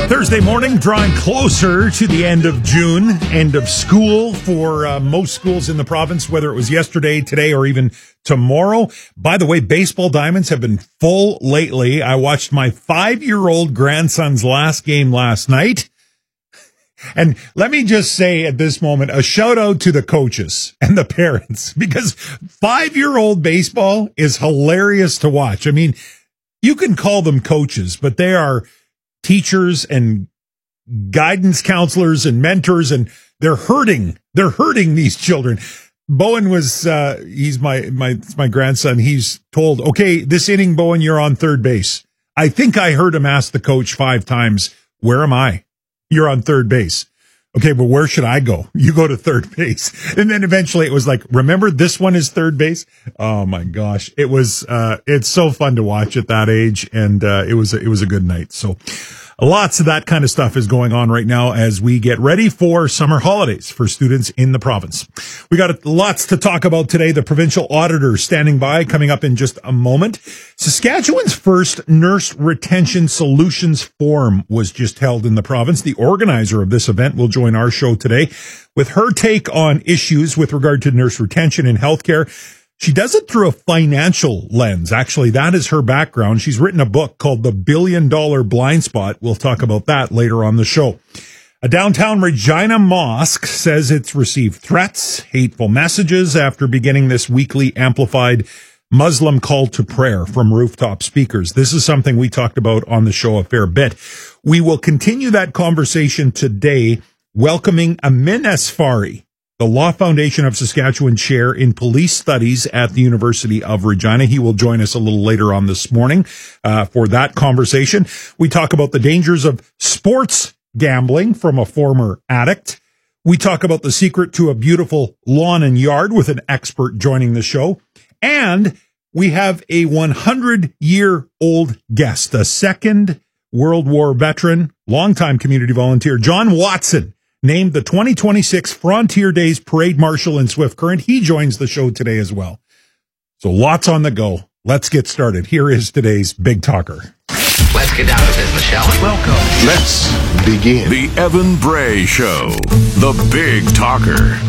Thursday morning, drawing closer to the end of June, end of school for most schools in the province, whether it was yesterday, today, or even tomorrow. By the way, baseball diamonds have been full lately. I watched my 5-year-old grandson's last game last night. And let me just say at this moment, a shout out to the coaches and the parents, because 5-year-old baseball is hilarious to watch. I mean, you can call them coaches, but they are teachers and guidance counselors and mentors, and they're hurting these children. Bowen was, he's my grandson. He's told, okay, this inning, Bowen, you're on third base. I think I heard him ask the coach 5 times, where am I? You're on third base. Okay, but where should I go? You go to third base. And then eventually it was like, remember, this one is third base. Oh my gosh. It was, it's so fun to watch at that age. And, it was a good night. So lots of that kind of stuff is going on right now as we get ready for summer holidays for students in the province. We got lots to talk about today. The provincial auditor standing by, coming up in just a moment. Saskatchewan's first Nurse Retention Solutions Forum was just held in the province. The organizer of this event will join our show today with her take on issues with regard to nurse retention in healthcare. She does it through a financial lens. Actually, that is her background. She's written a book called The $1 Billion Blind Spot. We'll talk about that later on the show. A downtown Regina mosque says it's received threats, hateful messages after beginning this weekly amplified Muslim call to prayer from rooftop speakers. This is something we talked about on the show a fair bit. We will continue that conversation today, welcoming Amin Asfari, the Law Foundation of Saskatchewan Chair in Police Studies at the University of Regina. He will join us a little later on this morning for that conversation. We talk about the dangers of sports gambling from a former addict. We talk about the secret to a beautiful lawn and yard with an expert joining the show. And we have a 100-year-old guest, a Second World War veteran, longtime community volunteer, John Watson, named the 2026 Frontier Days Parade Marshal in Swift Current. He joins the show today as well. So lots on the go. Let's get started. Here is today's Big Talker. Let's get down to business, shall we? Welcome. Let's begin. The Evan Bray Show, the Big Talker.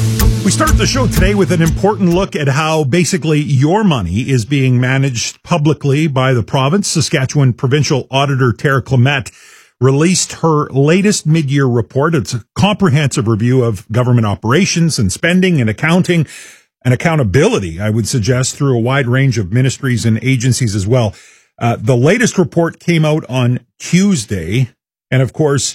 We start the show today with an important look at how basically your money is being managed publicly by the province. Saskatchewan Provincial Auditor Tara Clement released her latest mid-year report. It's a comprehensive review of government operations and spending and accounting and accountability, I would suggest, through a wide range of ministries and agencies as well. The latest report came out on Tuesday. And of course,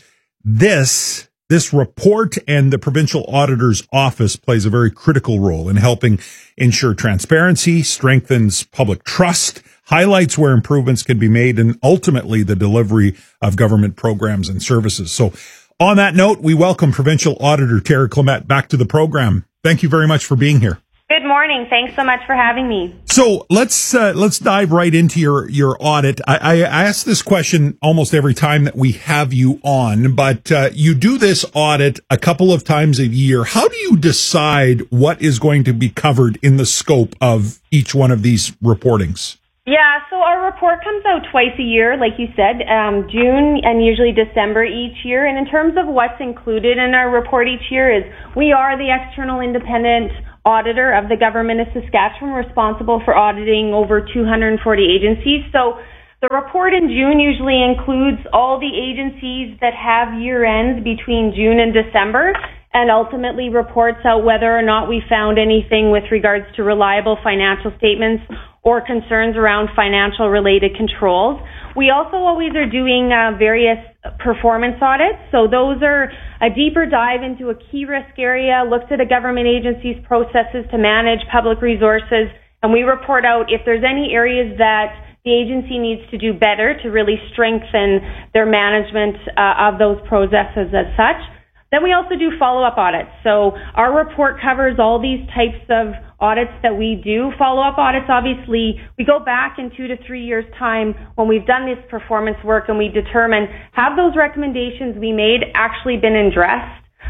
this report and the provincial auditor's office plays a very critical role in helping ensure transparency, strengthens public trust, highlights where improvements can be made, and ultimately the delivery of government programs and services. So on that note, we welcome Provincial Auditor Tara Clement back to the program. Thank you very much for being here. Good morning. Thanks so much for having me. So let's dive right into your audit. I ask this question almost every time that we have you on, but you do this audit a couple of times a year. How do you decide what is going to be covered in the scope of each one of these reportings? Yeah, so our report comes out twice a year, like you said, June and usually December each year. And in terms of what's included in our report each year is we are the external independent auditor of the government of Saskatchewan, responsible for auditing over 240 agencies. So the report in June usually includes all the agencies that have year ends between June and December, and ultimately reports out whether or not we found anything with regards to reliable financial statements or concerns around financial related controls. We also always are doing various performance audits. So those are a deeper dive into a key risk area, looks at a government agency's processes to manage public resources, and we report out if there's any areas that the agency needs to do better to really strengthen their management of those processes as such. Then we also do follow-up audits. So our report covers all these types of audits that we do. Follow-up audits, obviously, we go back in 2 to 3 years' time when we've done this performance work and we determine, have those recommendations we made actually been addressed?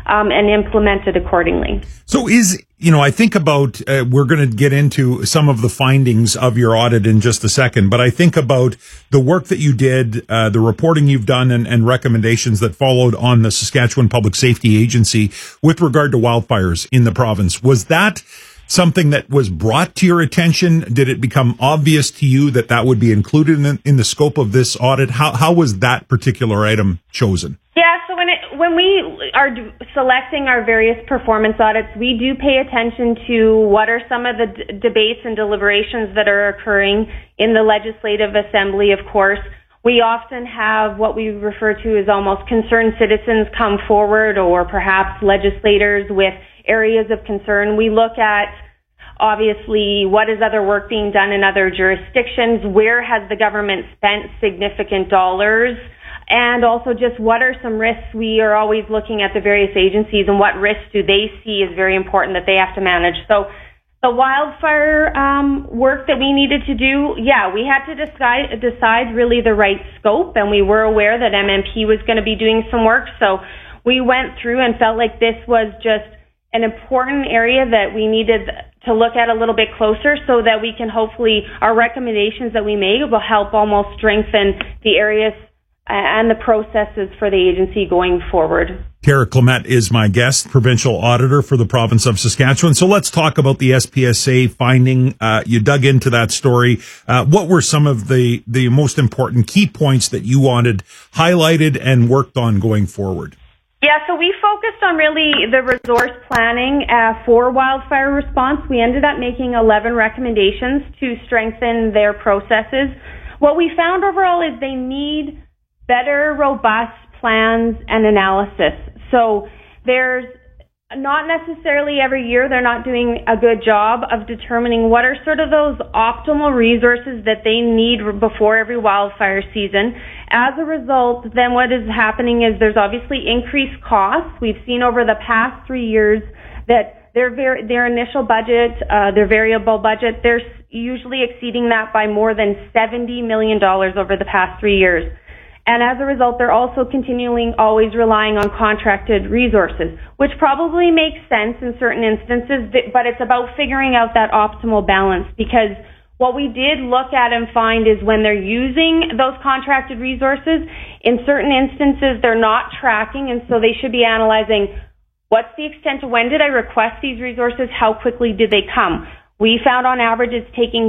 and implemented accordingly. So I think about, we're going to get into some of the findings of your audit in just a second, but I think about the work that you did, the reporting you've done and recommendations that followed on the Saskatchewan Public Safety Agency with regard to wildfires in the province. Was that something that was brought to your attention? Did it become obvious to you that would be included in the scope of this audit? How was that particular item chosen? Yeah, so when we are selecting our various performance audits, we do pay attention to what are some of the debates and deliberations that are occurring in the Legislative Assembly, of course. We often have what we refer to as almost concerned citizens come forward, or perhaps legislators with areas of concern. We look at, obviously, what is other work being done in other jurisdictions, where has the government spent significant dollars, and also just what are some risks. We are always looking at the various agencies and what risks do they see is very important that they have to manage. So the wildfire work that we needed to do, we had to decide really the right scope, and we were aware that MMP was going to be doing some work. So we went through and felt like this was just an important area that we needed to look at a little bit closer, so that we can hopefully, our recommendations that we made will help almost strengthen the areas and the processes for the agency going forward. Tara Clement is my guest, provincial auditor for the province of Saskatchewan. So let's talk about the SPSA finding. You dug into that story. What were some of the most important key points that you wanted highlighted and worked on going forward? Yeah, so we focused on really the resource planning for wildfire response. We ended up making 11 recommendations to strengthen their processes. What we found overall is they need better, robust plans and analysis. So there's not necessarily every year they're not doing a good job of determining what are sort of those optimal resources that they need before every wildfire season. As a result, then what is happening is there's obviously increased costs. We've seen over the past 3 years that their initial budget, their variable budget, they're usually exceeding that by more than $70 million over the past 3 years. And as a result, they're also continuing always relying on contracted resources, which probably makes sense in certain instances, but it's about figuring out that optimal balance, because what we did look at and find is when they're using those contracted resources, in certain instances they're not tracking, and so they should be analyzing what's the extent of when did I request these resources, how quickly did they come. We found on average it's taking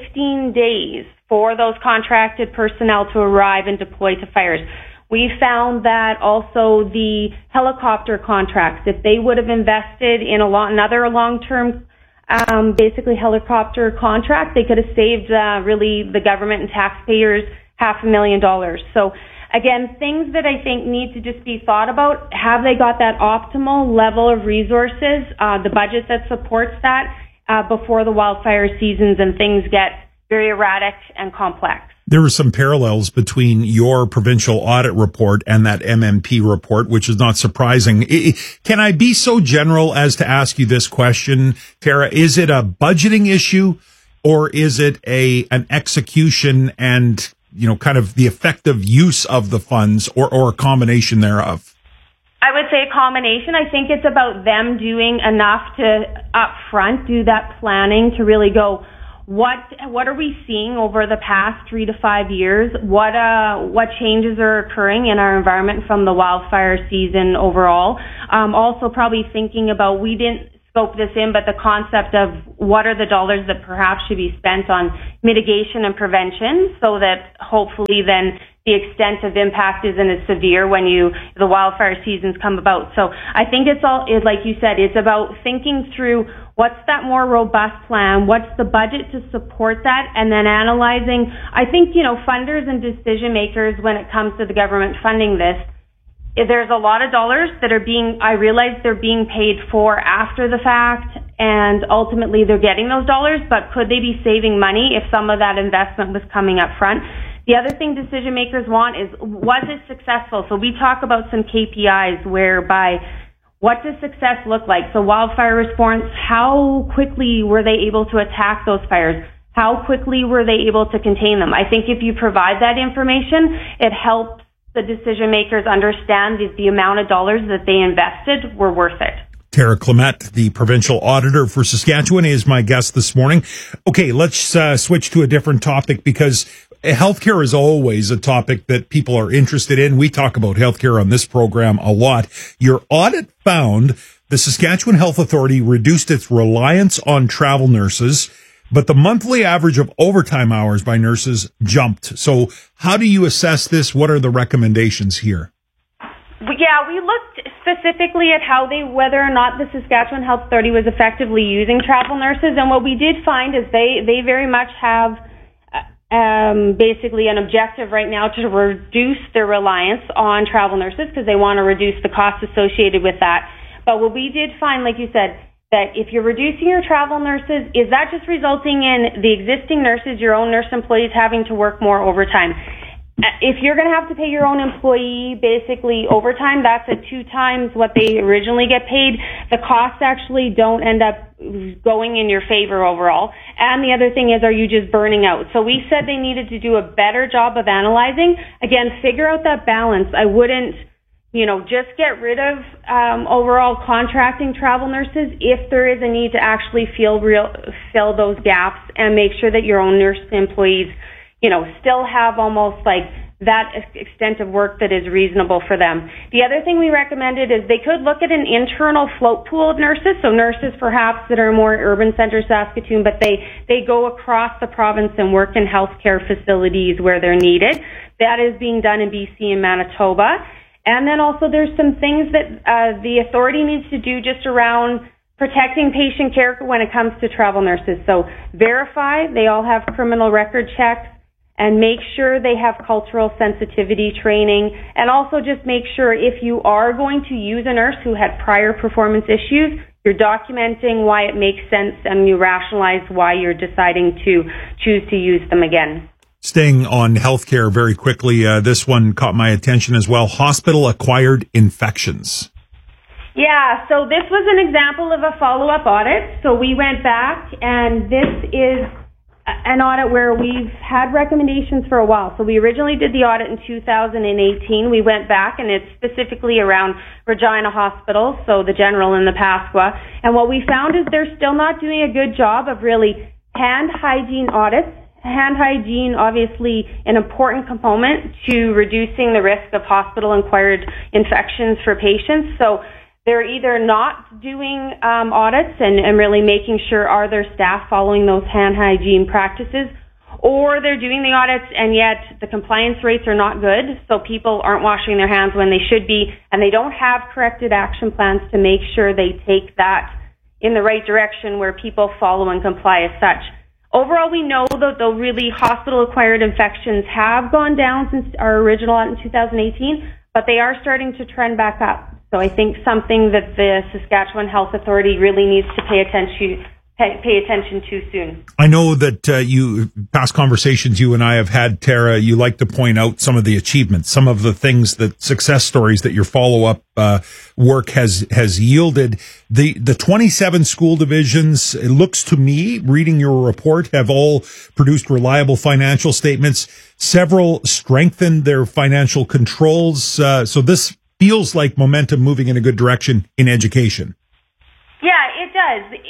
15 days for those contracted personnel to arrive and deploy to fires. We found that also the helicopter contracts, if they would have invested in another long-term basically helicopter contract, they could have saved really the government and taxpayers $500,000. So again, things that I think need to just be thought about. Have they got that optimal level of resources, the budget that supports that before the wildfire seasons and things get very erratic and complex? There were some parallels between your provincial audit report and that MMP report, which is not surprising. Can I be so general as to ask you this question, Tara? Is it a budgeting issue, or is it an execution and, kind of the effective use of the funds, or a combination thereof? I would say a combination. I think it's about them doing enough to up front do that planning to really go, what are we seeing over the past 3 to 5 years? What changes are occurring in our environment from the wildfire season overall? Also probably thinking about, we didn't scope this in, but the concept of what are the dollars that perhaps should be spent on mitigation and prevention, so that hopefully then the extent of impact isn't as severe when the wildfire seasons come about. So I think it's like you said, it's about thinking through what's that more robust plan, what's the budget to support that, and then analyzing. I think, funders and decision makers, when it comes to the government funding this, there's a lot of dollars that I realize they're being paid for after the fact, and ultimately they're getting those dollars, but could they be saving money if some of that investment was coming up front? The other thing decision makers want is, was it successful? So we talk about some KPIs whereby, what does success look like? So wildfire response, how quickly were they able to attack those fires? How quickly were they able to contain them? I think if you provide that information, it helps the decision makers understand that the amount of dollars that they invested were worth it. Tara Clement, the provincial auditor for Saskatchewan, is my guest this morning. Okay, let's switch to a different topic, because healthcare is always a topic that people are interested in. We talk about healthcare on this program a lot. Your audit found the Saskatchewan Health Authority reduced its reliance on travel nurses, but the monthly average of overtime hours by nurses jumped. So how do you assess this? What are the recommendations here? Yeah, we looked specifically at whether or not the Saskatchewan Health Authority was effectively using travel nurses. And what we did find is they very much have basically an objective right now to reduce their reliance on travel nurses, because they want to reduce the costs associated with that. But what we did find, like you said, that if you're reducing your travel nurses, is that just resulting in the existing nurses, your own nurse employees, having to work more overtime? If you're going to have to pay your own employee basically overtime, that's at 2 times what they originally get paid. The costs actually don't end up going in your favor overall. And the other thing is, are you just burning out? So we said they needed to do a better job of analyzing. Again, figure out that balance. I wouldn't, just get rid of overall contracting travel nurses if there is a need to actually fill those gaps, and make sure that your own nurse employees still have almost like that extent of work that is reasonable for them. The other thing we recommended is they could look at an internal float pool of nurses, so nurses perhaps that are more urban center Saskatoon, but they go across the province and work in healthcare facilities where they're needed. That is being done in BC and Manitoba. And then also there's some things that the authority needs to do just around protecting patient care when it comes to travel nurses. So verify they all have criminal record checks, and make sure they have cultural sensitivity training, and also just make sure if you are going to use a nurse who had prior performance issues, you're documenting why it makes sense and you rationalize why you're deciding to choose to use them again. Staying on healthcare very quickly, this one caught my attention as well. Hospital-acquired infections. Yeah, so this was an example of a follow-up audit. So we went back, and this is an audit where we've had recommendations for a while. So we originally did the audit in 2018. We went back, and it's specifically around Regina Hospital, so the General and the Pasqua. And what we found is they're still not doing a good job of really hand hygiene audits. Hand hygiene, obviously, an important component to reducing the risk of hospital-acquired infections for patients. So they're either not doing audits and really making sure are their staff following those hand hygiene practices, or they're doing the audits and yet the compliance rates are not good, so people aren't washing their hands when they should be, and they don't have corrected action plans to make sure they take that in the right direction where people follow and comply as such. Overall, we know that the really hospital-acquired infections have gone down since our original audit in 2018, but they are starting to trend back up. So I think something that the Saskatchewan Health Authority really needs to pay attention to soon. I know that past conversations you and I have had, Tara, you like to point out some of the achievements, some of the things that success stories that your follow-up work has yielded. The 27 school divisions, it looks to me, reading your report, have all produced reliable financial statements. Several strengthened their financial controls. So this feels like momentum moving in a good direction in education. Yeah, it does.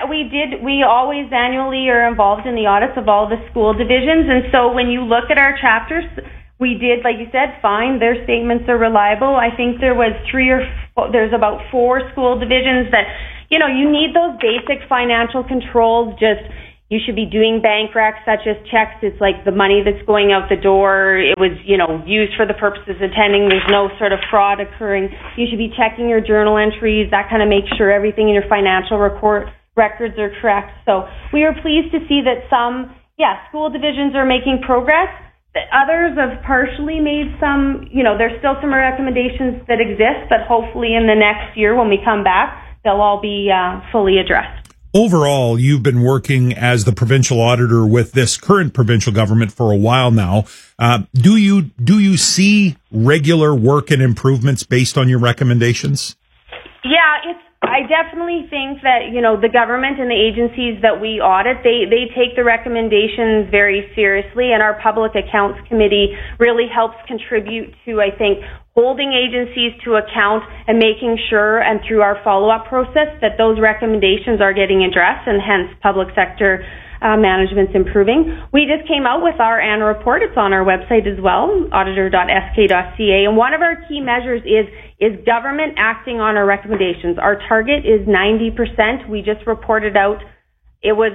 We always annually are involved in the audits of all the school divisions, and so when you look at our chapters, we did, like you said, find their statements are reliable. I think there's about 4 school divisions that, you need those basic financial controls. Just, you should be doing bank recs such as checks. It's like the money that's going out the door, it was, used for the purposes of attending. There's no sort of fraud occurring. You should be checking your journal entries. That kind of makes sure everything in your financial records are correct. So we are pleased to see that some, school divisions are making progress. Others have partially made some, there's still some recommendations that exist, but hopefully in the next year when we come back, they'll all be fully addressed. Overall, you've been working as the provincial auditor with this current provincial government for a while now. Do you see regular work and improvements based on your recommendations? Yeah, I definitely think that, the government and the agencies that we audit, they take the recommendations very seriously, and our Public Accounts Committee really helps contribute to, I think, holding agencies to account and making sure, and through our follow-up process, that those recommendations are getting addressed, and hence public sector management's improving. We just came out with our annual report. It's on our website as well, auditor.sk.ca. And one of our key measures is government acting on our recommendations. Our target is 90%. We just reported out it was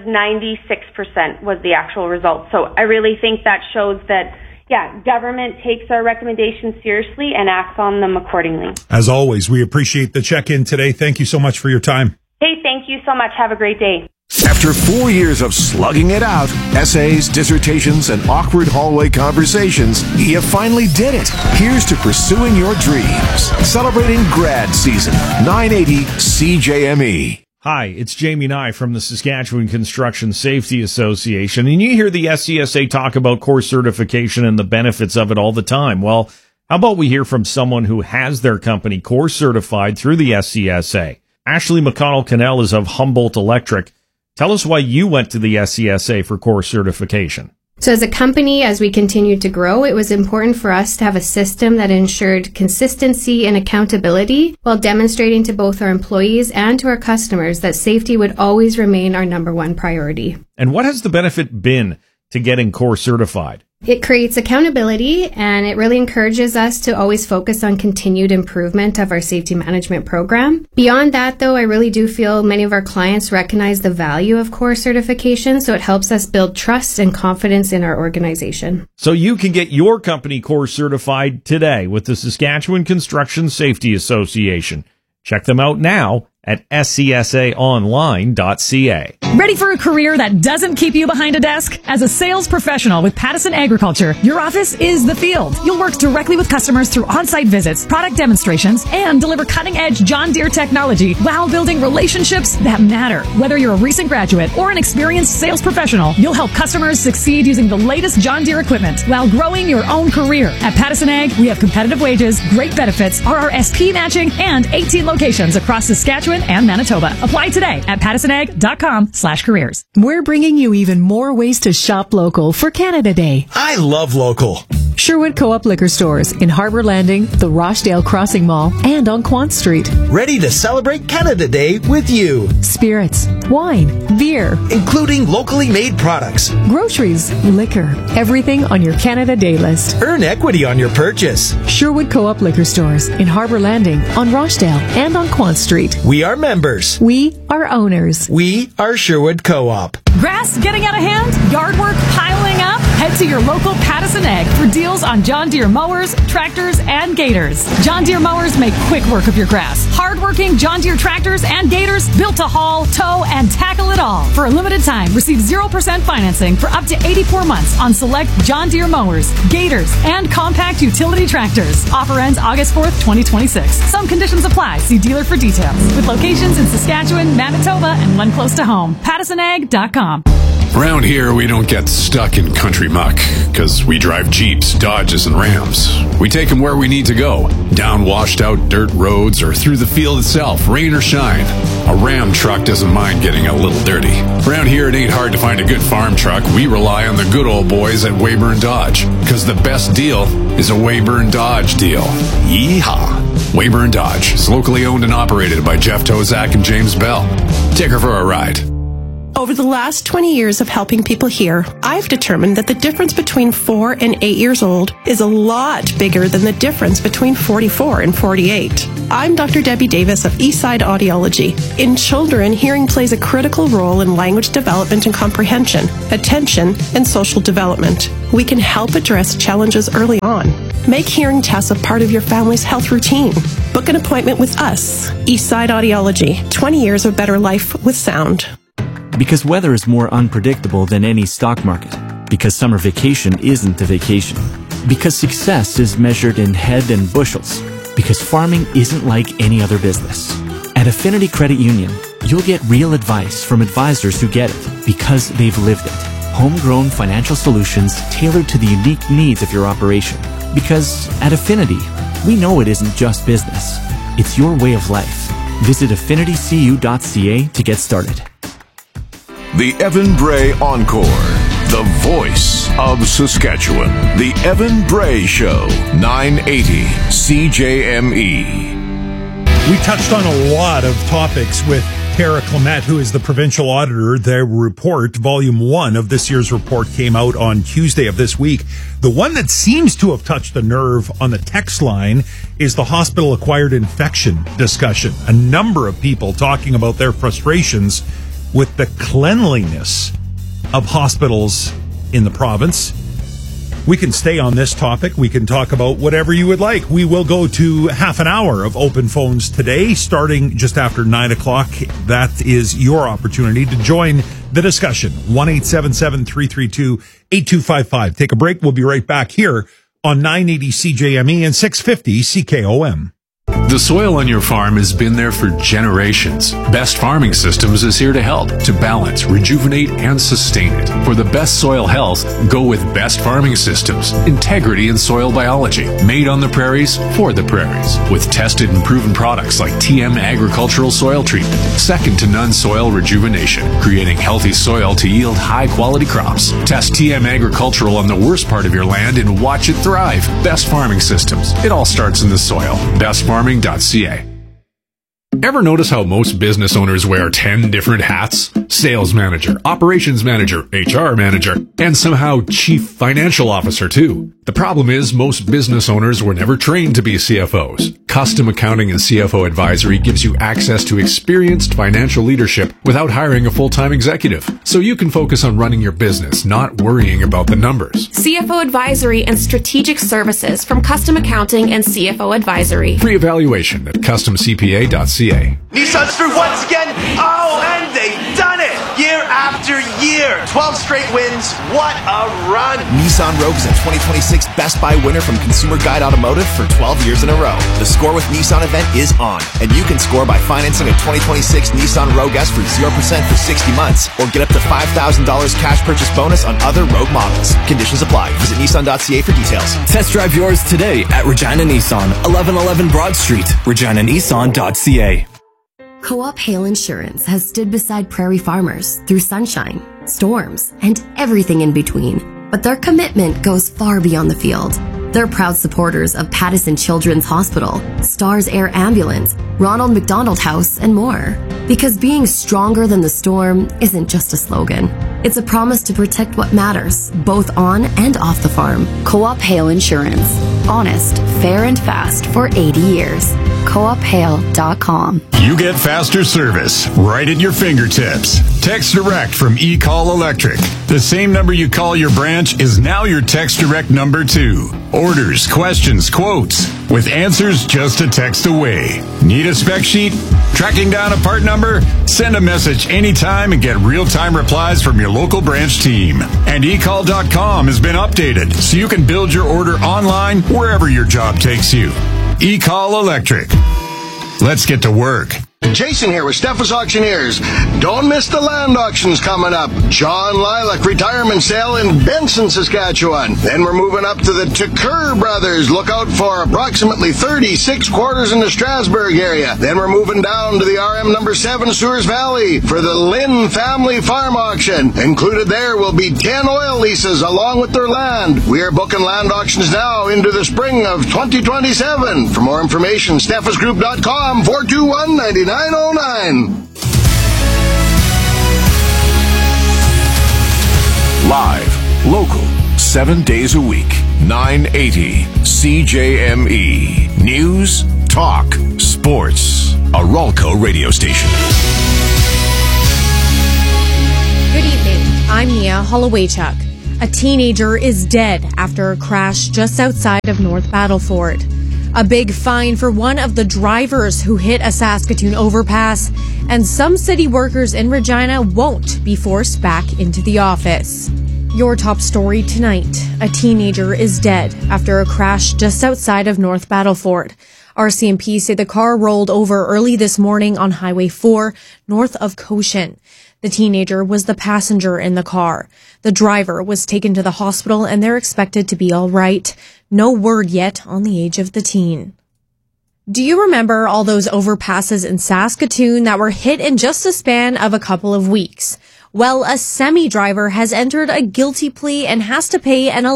96% was the actual result. So I really think that shows that, government takes our recommendations seriously and acts on them accordingly. As always, we appreciate the check-in today. Thank you so much for your time. Hey, thank you so much. Have a great day. After 4 years of slugging it out, essays, dissertations, and awkward hallway conversations, you finally did it. Here's to pursuing your dreams. Celebrating grad season. 980 CJME. Hi, it's Jamie Nye from the Saskatchewan Construction Safety Association, and you hear the SCSA talk about course certification and the benefits of it all the time. Well, how about we hear from someone who has their company course certified through the SCSA? Ashley McConnell-Cannell is of Humboldt Electric. Tell us why you went to the SCSA for course certification. So as a company, as we continued to grow, it was important for us to have a system that ensured consistency and accountability while demonstrating to both our employees and to our customers that safety would always remain our number one priority. And what has the benefit been to getting course certified? It creates accountability, and it really encourages us to always focus on continued improvement of our safety management program. Beyond that, though, I really do feel many of our clients recognize the value of course certification, so it helps us build trust and confidence in our organization. So you can get your company course certified today with the Saskatchewan Construction Safety Association. Check them out now at scsaonline.ca. Ready for a career that doesn't keep you behind a desk? As a sales professional with Pattison Agriculture, your office is the field. You'll work directly with customers through on-site visits, product demonstrations, and deliver cutting-edge John Deere technology while building relationships that matter. Whether you're a recent graduate or an experienced sales professional, you'll help customers succeed using the latest John Deere equipment while growing your own career. At Pattison Ag, we have competitive wages, great benefits, RRSP matching, and 18 locations across Saskatchewan and Manitoba. Apply today at pattisonag.com/careers. We're bringing you even more ways to shop local for Canada Day. I love local. Sherwood Co-op Liquor Stores in Harbour Landing, the Rochdale Crossing Mall, and on Quant Street. Ready to celebrate Canada Day with you. Spirits, wine, beer, including locally made products, groceries, liquor, everything on your Canada Day list. Earn equity on your purchase. Sherwood Co-op Liquor Stores in Harbour Landing, on Rochdale, and on Quant Street. We are members. We are owners. We are Sherwood Co-op. Grass getting out of hand? Yard work piling up? Head to your local Pattison Ag for deals on John Deere mowers, tractors, and gators. John Deere mowers make quick work of your grass. Hard-working John Deere tractors and gators built to haul, tow, and tackle it all. For a limited time, receive 0% financing for up to 84 months on select John Deere mowers, gators, and compact utility tractors. Offer ends August 4th, 2026. Some conditions apply. See dealer for details. With locations in Saskatchewan, Manitoba, and one close to home. PattisonAg.com. Around here, we don't get stuck in country muck, because we drive Jeeps, Dodges, and Rams. We take them where we need to go, down washed-out dirt roads or through the field itself, rain or shine. A Ram truck doesn't mind getting a little dirty. Around here, it ain't hard to find a good farm truck. We rely on the good old boys at Weyburn Dodge, because the best deal is a Weyburn Dodge deal. Yeehaw! Weyburn Dodge is locally owned and operated by Jeff Tozak and James Bell. Take her for a ride. Over the last 20 years of helping people hear, I've determined that the difference between 4 and 8 years old is a lot bigger than the difference between 44 and 48. I'm Dr. Debbie Davis of Eastside Audiology. In children, hearing plays a critical role in language development and comprehension, attention, and social development. We can help address challenges early on. Make hearing tests a part of your family's health routine. Book an appointment with us, Eastside Audiology. 20 years of better life with sound. Because weather is more unpredictable than any stock market. Because summer vacation isn't a vacation. Because success is measured in head and bushels. Because farming isn't like any other business. At Affinity Credit Union, you'll get real advice from advisors who get it because they've lived it. Homegrown financial solutions tailored to the unique needs of your operation. Because at Affinity, we know it isn't just business. It's your way of life. Visit affinitycu.ca to get started. The Evan Bray Encore, the voice of Saskatchewan. The Evan Bray Show, 980 CJME. We touched on a lot of topics with Tara Clement, who is the provincial auditor. Their report, volume 1 of this year's report, came out on Tuesday of this week. The one that seems to have touched a nerve on the text line is the hospital-acquired infection discussion. A number of people talking about their frustrations with the cleanliness of hospitals in the province. We can stay on this topic. We can talk about whatever you would like. We will go to half an hour of open phones today, starting just after 9 o'clock. That is your opportunity to join the discussion. 1-877-332-8255. Take a break. We'll be right back here on 980 CJME and 650 CKOM. The soil on your farm has been there for generations. Best Farming Systems is here to help, to balance, rejuvenate, and sustain it. For the best soil health, go with Best Farming Systems. Integrity in soil biology. Made on the prairies, for the prairies. With tested and proven products like TM Agricultural Soil Treatment. Second to none soil rejuvenation. Creating healthy soil to yield high-quality crops. Test TM Agricultural on the worst part of your land and watch it thrive. Best Farming Systems. It all starts in the soil. BestFarming.ca. Ever notice how most business owners wear 10 different hats? Sales manager, operations manager, HR manager, and somehow chief financial officer too. The problem is most business owners were never trained to be CFOs. Custom Accounting and CFO Advisory gives you access to experienced financial leadership without hiring a full-time executive. So you can focus on running your business, not worrying about the numbers. CFO Advisory and Strategic Services from Custom Accounting and CFO Advisory. Free evaluation at customcpa.ca. Nissan's through once again. Oh, and they've done it! Year after year. 12 straight wins. What a run. Nissan Rogue is a 2026 Best Buy winner from Consumer Guide Automotive for 12 years in a row. The Score with Nissan event is on, and you can score by financing a 2026 Nissan Rogue S for 0% for 60 months, or get up to $5,000 cash purchase bonus on other Rogue models. Conditions apply. Visit Nissan.ca for details. Test drive yours today at Regina Nissan, 1111 Broad Street, reginanissan.ca. Co-op Hail Insurance has stood beside prairie farmers through sunshine, storms, and everything in between. But their commitment goes far beyond the field. They're proud supporters of Pattison Children's Hospital, Stars Air Ambulance, Ronald McDonald House, and more. Because being stronger than the storm isn't just a slogan. It's a promise to protect what matters, both on and off the farm. Co-op Hail Insurance. Honest, fair, and fast for 80 years. CoopHail.com. You get faster service right at your fingertips. Text Direct from eCall Electric. The same number you call your branch is now your Text Direct number too. Orders, questions, quotes, with answers just a text away. Need a spec sheet? Tracking down a part number? Send a message anytime and get real-time replies from your local branch team. And eCall.com has been updated so you can build your order online wherever your job takes you. eCall Electric. Let's get to work. Jason here with Steffes Auctioneers. Don't miss the land auctions coming up. John Lilac retirement sale in Benson, Saskatchewan. Then we're moving up to the Tucker Brothers. Look out for approximately 36 quarters in the Strasbourg area. Then we're moving down to the RM number 7 Sewers Valley for the Lynn Family Farm Auction. Included there will be 10 oil leases along with their land. We are booking land auctions now into the spring of 2027. For more information, steffesgroup.com 421-9909. Live, local, 7 days a week, 980 CJME. News, talk, sports. A Ralco radio station. Good evening. I'm Nia Hollowaychuk. A teenager is dead after a crash just outside of North Battleford. A big fine for one of the drivers who hit a Saskatoon overpass, and some city workers in Regina won't be forced back into the office. Your top story tonight. A teenager is dead after a crash just outside of North Battleford. RCMP say the car rolled over early this morning on Highway 4, north of Cochin. The teenager was the passenger in the car. The driver was taken to the hospital and they're expected to be all right. No word yet on the age of the teen. Do you remember all those overpasses in Saskatoon that were hit in just a span of a couple of weeks? Well, a semi-driver has entered a guilty plea and has to pay an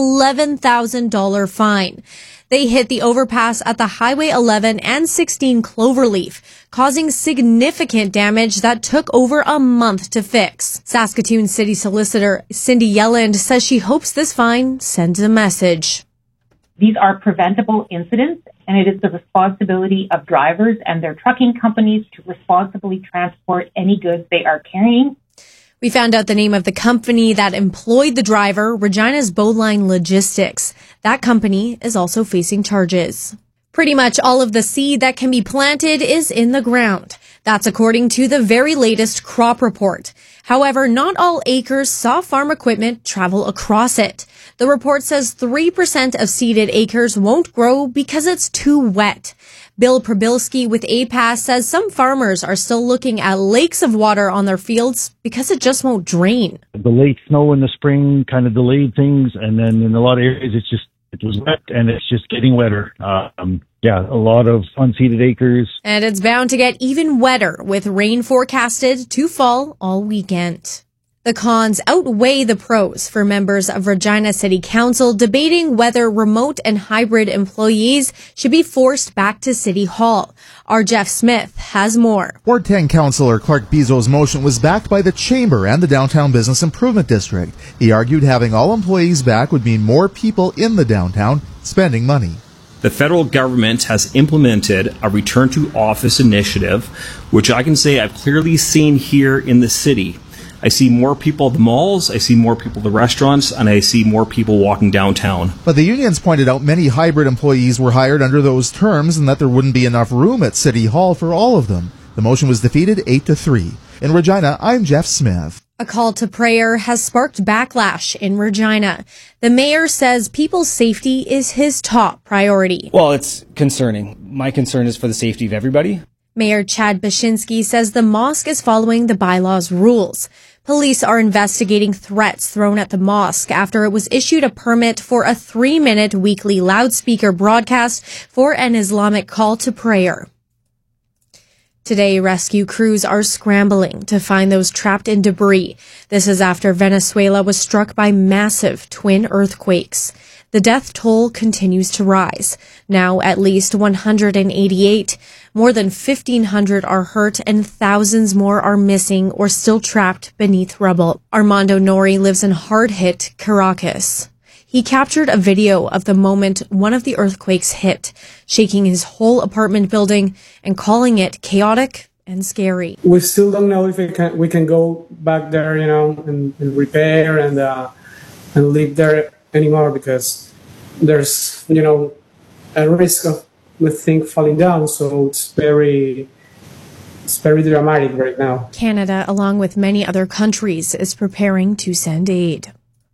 $11,000 fine. They hit the overpass at the Highway 11 and 16 Cloverleaf, causing significant damage that took over a month to fix. Saskatoon City Solicitor Cindy Yelland says she hopes this fine sends a message. These are preventable incidents, and it is the responsibility of drivers and their trucking companies to responsibly transport any goods they are carrying. We found out the name of the company that employed the driver, Regina's Bowline Logistics. That company is also facing charges. Pretty much all of the seed that can be planted is in the ground. That's according to the very latest crop report. However, not all acres saw farm equipment travel across it. The report says 3% of seeded acres won't grow because it's too wet. Bill Probilski with APAS says some farmers are still looking at lakes of water on their fields because it just won't drain. The late snow in the spring kind of delayed things, and then in a lot of areas it was wet and it's just getting wetter. A lot of unseeded acres. And it's bound to get even wetter with rain forecasted to fall all weekend. The cons outweigh the pros for members of Regina City Council debating whether remote and hybrid employees should be forced back to City Hall. Our Jeff Smith has more. Ward 10 Councillor Clark Bezo's motion was backed by the Chamber and the Downtown Business Improvement District. He argued having all employees back would mean more people in the downtown spending money. The federal government has implemented a return to office initiative, which I can say I've clearly seen here in the city. I see more people at the malls, I see more people at the restaurants, and I see more people walking downtown. But the unions pointed out many hybrid employees were hired under those terms and that there wouldn't be enough room at City Hall for all of them. The motion was defeated 8-3. In Regina, I'm Jeff Smith. A call to prayer has sparked backlash in Regina. The mayor says people's safety is his top priority. Well, it's concerning. My concern is for the safety of everybody. Mayor Chad Bashinsky says the mosque is following the bylaw's rules. Police are investigating threats thrown at the mosque after it was issued a permit for a 3-minute weekly loudspeaker broadcast for an Islamic call to prayer. Today, rescue crews are scrambling to find those trapped in debris. This is after Venezuela was struck by massive twin earthquakes. The death toll continues to rise. Now at least 188. More than 1,500 are hurt and thousands more are missing or still trapped beneath rubble. Armando Nori lives in hard-hit Caracas. He captured a video of the moment one of the earthquakes hit, shaking his whole apartment building and calling it chaotic and scary. We still don't know if we can go back there, and repair and live there anymore because there's, a risk of the thing falling down. So it's very dramatic right now. Canada, along with many other countries, is preparing to send aid.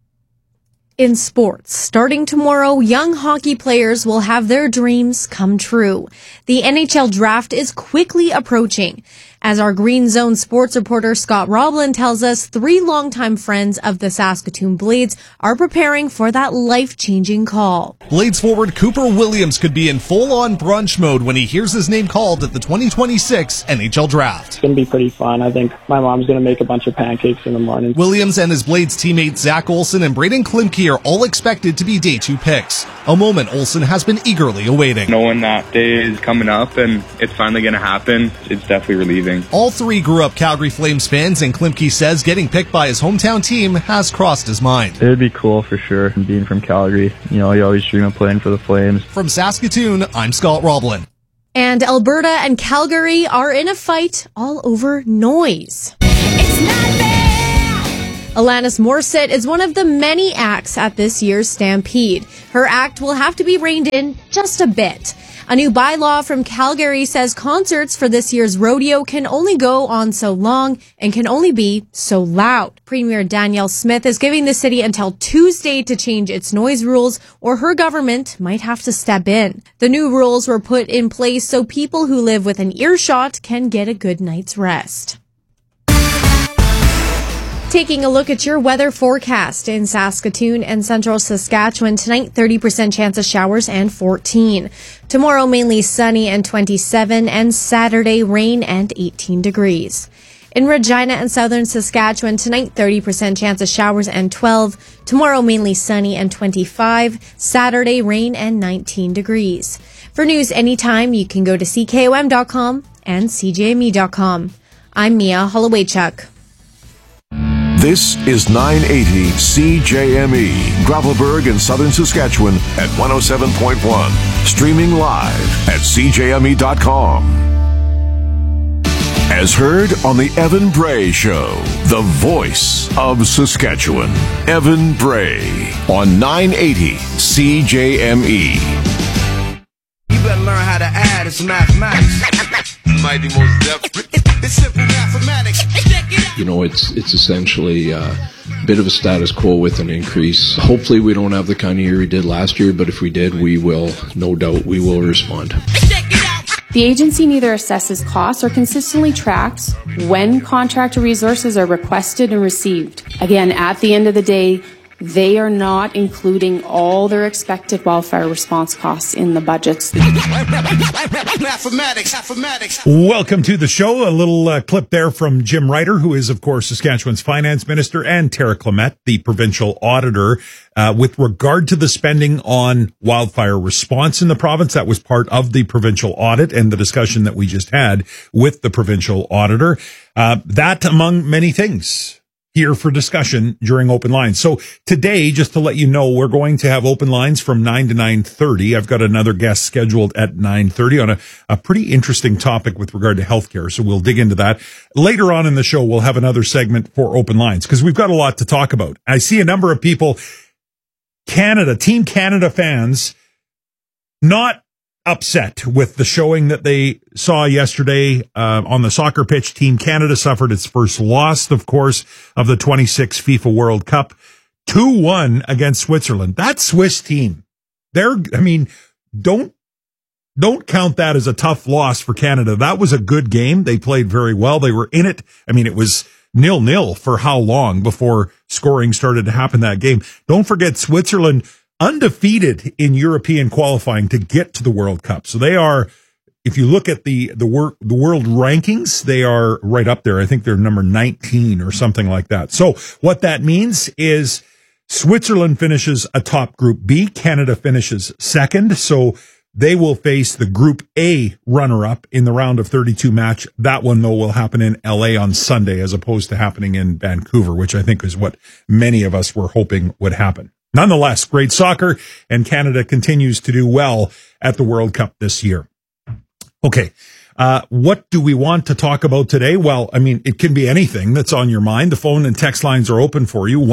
In sports, starting tomorrow, young hockey players will have their dreams come true. The NHL draft is quickly approaching. As our Green Zone sports reporter Scott Roblin tells us, 3 longtime friends of the Saskatoon Blades are preparing for that life-changing call. Blades forward Cooper Williams could be in full-on brunch mode when he hears his name called at the 2026 NHL Draft. It's going to be pretty fun. I think my mom's going to make a bunch of pancakes in the morning. Williams and his Blades teammates Zach Olson and Braden Klimke are all expected to be day 2 picks, a moment Olson has been eagerly awaiting. Knowing that day is coming up and it's finally going to happen, it's definitely relieving. All 3 grew up Calgary Flames fans, and Klimke says getting picked by his hometown team has crossed his mind. It would be cool for sure, being from Calgary. You always dream of playing for the Flames. From Saskatoon, I'm Scott Roblin. And Alberta and Calgary are in a fight all over noise. Alanis Morissette is one of the many acts at this year's Stampede. Her act will have to be reined in just a bit. A new bylaw from Calgary says concerts for this year's rodeo can only go on so long and can only be so loud. Premier Danielle Smith is giving the city until Tuesday to change its noise rules, or her government might have to step in. The new rules were put in place so people who live within earshot can get a good night's rest. Taking a look at your weather forecast in Saskatoon and central Saskatchewan tonight, 30% chance of showers and 14. Tomorrow, mainly sunny and 27, and Saturday, rain and 18 degrees. In Regina and southern Saskatchewan tonight, 30% chance of showers and 12. Tomorrow, mainly sunny and 25. Saturday, rain and 19 degrees. For news anytime, you can go to CKOM.com and CJME.com. I'm Mia Hollowaychuk. This is 980 CJME, Gravelbourg in southern Saskatchewan at 107.1. Streaming live at CJME.com. As heard on the Evan Bray Show, the voice of Saskatchewan. Evan Bray on 980 CJME. You better learn how to add. It's mathematics. Mighty most definitely. It's simple mathematics. You know, it's essentially a bit of a status quo with an increase. Hopefully we don't have the kind of year we did last year, but if we did, we will, no doubt, we will respond. The agency neither assesses costs or consistently tracks when contractor resources are requested and received. Again, at the end of the day, they are not including all their expected wildfire response costs in the budgets. Mathematics. Welcome to the show. A little clip there from Jim Ryder, who is, of course, Saskatchewan's finance minister, and Tara Clement, the provincial auditor, with regard to the spending on wildfire response in the province. That was part of the provincial audit and the discussion that we just had with the provincial auditor. That, among many things, here for discussion during open lines. So today, just to let you know, we're going to have open lines from 9 to 9:30. I've got another guest scheduled at 9:30 on a pretty interesting topic with regard to healthcare. So we'll dig into that. Later on in the show, we'll have another segment for open lines because we've got a lot to talk about. I see a number of people, Team Canada fans, not upset with the showing that they saw yesterday on the soccer pitch. Team Canada suffered its first loss, of course, of the 26 FIFA World Cup, 2-1 against Switzerland. That Swiss team, don't count that as a tough loss for Canada. That was a good game. They played very well. They were in it. It was 0-0 for how long before scoring started to happen that game. Don't forget Switzerland, undefeated in European qualifying to get to the World Cup. So they are, if you look at the world rankings, they are right up there. I think they're number 19 or something like that. So what that means is Switzerland finishes atop Group B. Canada finishes second. So they will face the Group A runner-up in the round of 32 match. That one, though, will happen in LA on Sunday as opposed to happening in Vancouver, which I think is what many of us were hoping would happen. Nonetheless, great soccer, and Canada continues to do well at the World Cup this year. Okay, what do we want to talk about today? Well, it can be anything that's on your mind. The phone and text lines are open for you,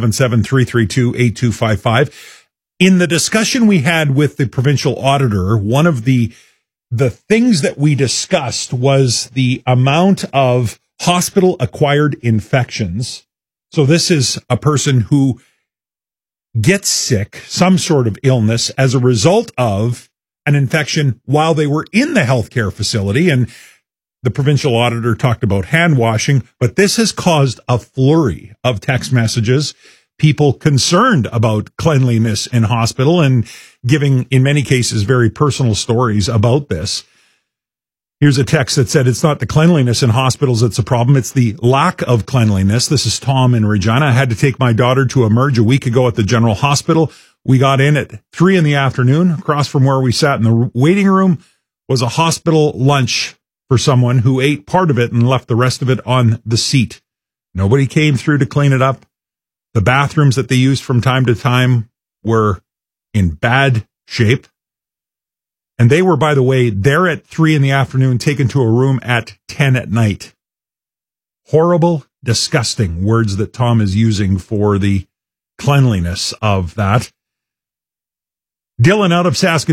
1-877-332-8255. In the discussion we had with the provincial auditor, one of the things that we discussed was the amount of hospital-acquired infections. So this is a person who gets sick, some sort of illness, as a result of an infection while they were in the healthcare facility. And the provincial auditor talked about hand washing, but this has caused a flurry of text messages, people concerned about cleanliness in hospital and giving, in many cases, very personal stories about this. Here's a text that said, it's not the cleanliness in hospitals that's a problem, it's the lack of cleanliness. This is Tom in Regina. I had to take my daughter to emerge a week ago at the General Hospital. We got in at 3 p.m. Across from where we sat in the waiting room was a hospital lunch for someone who ate part of it and left the rest of it on the seat. Nobody came through to clean it up. The bathrooms that they used from time to time were in bad shape. And they were, by the way, there at 3 p.m, taken to a room at 10 p.m. Horrible, disgusting words that Tom is using for the cleanliness of that. Dylan out of Saskatoon.